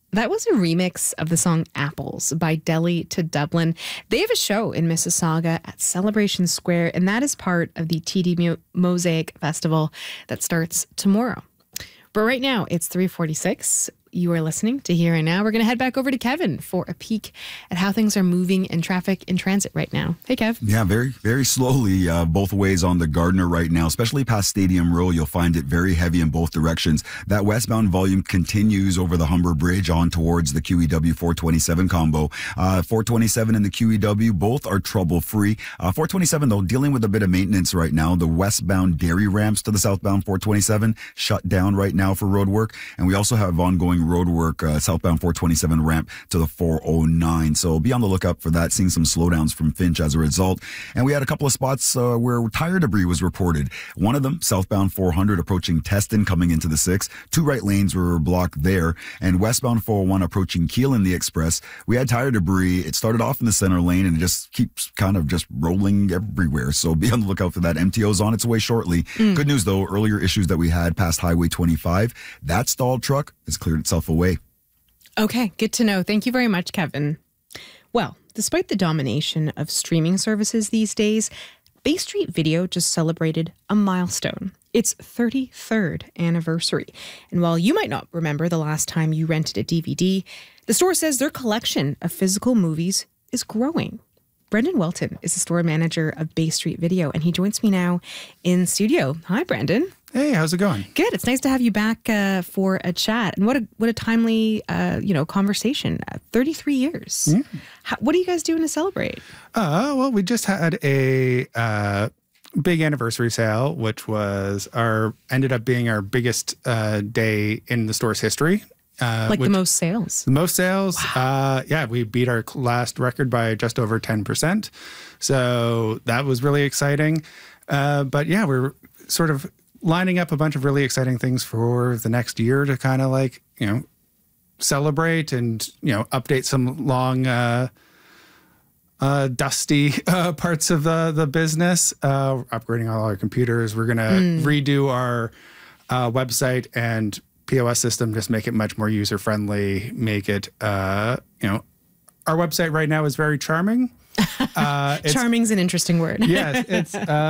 That was a remix of the song Apples by Delhi to Dublin. They have a show in Mississauga at Celebration Square, and that is part of the TD Mosaic Festival that starts tomorrow. But right now, it's 3:46. You are listening to Here and Now. We're going to head back over to Kevin for a peek at how things are moving in traffic in transit right now. Hey, Kev. Yeah, very, very slowly both ways on the Gardiner right now, especially past Stadium Row. You'll find it very heavy in both directions. That westbound volume continues over the Humber Bridge on towards the QEW 427 combo. 427 and the QEW, both are trouble-free. 427, though, dealing with a bit of maintenance right now. The westbound dairy ramps to the southbound 427 shut down right now for road work. And we also have ongoing road work, southbound 427 ramp to the 409. So be on the lookout for that, seeing some slowdowns from Finch as a result. And we had a couple of spots where tire debris was reported. One of them, southbound 400 approaching Teston coming into the 6. 2 right lanes were blocked there. And westbound 401 approaching Keelan the Express. We had tire debris. It started off in the center lane and it just keeps kind of just rolling everywhere. So be on the lookout for that. MTO's on its way shortly. Good news though, earlier issues that we had past Highway 25, that stalled truck has cleared itself away. Okay, good to know. Thank you very much, Kevin. Well, despite the domination of streaming services these days, Bay Street Video just celebrated a milestone. Its 33rd anniversary. And while you might not remember the last time you rented a DVD, the store says their collection of physical movies is growing. Brendan Welton is the store manager of Bay Street Video, and he joins me now in studio. Hi, Brendan. Hey, how's it going? Good. It's nice to have you back for a chat. And what a timely, conversation. 33 years. Yeah. What are you guys doing to celebrate? Well, we just had a big anniversary sale, which ended up being our biggest day in the store's history. The most sales? The most sales. Wow. We beat our last record by just over 10%. So that was really exciting. But yeah, we're sort of lining up a bunch of really exciting things for the next year to kind of celebrate and, update some long, dusty parts of the business, upgrading all our computers. We're going to redo our website and POS system, just make it much more user-friendly, make it, our website right now is very charming. Charming's an interesting word. Yes, it's